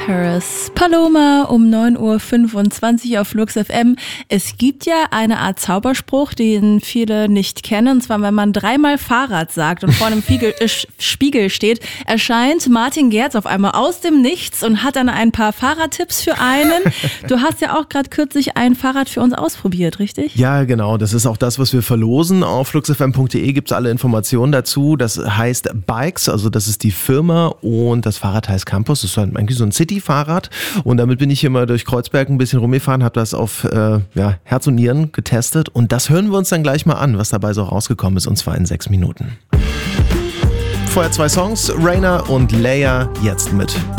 Harris Paloma um 9.25 Uhr auf Flux FM. Es gibt ja eine Art Zauberspruch, den viele nicht kennen. Und zwar, wenn man dreimal Fahrrad sagt und vor einem Spiegel steht, erscheint Martin Gerz auf einmal aus dem Nichts und hat dann ein paar Fahrradtipps für einen. Du hast ja auch gerade kürzlich ein Fahrrad für uns ausprobiert, richtig? Ja, genau. Das ist auch das, was wir verlosen. Auf fluxfm.de gibt es alle Informationen dazu. Das heißt Bikes, also das ist die Firma, und das Fahrrad heißt Campus. Das ist eigentlich so ein City-Fahrrad, und damit bin ich hier mal durch Kreuzberg ein bisschen rumgefahren, habe das auf Herz und Nieren getestet, und das hören wir uns dann gleich mal an, was dabei so rausgekommen ist, und zwar in 6 Minuten. Vorher 2 Songs, Rainer und Leia, jetzt mit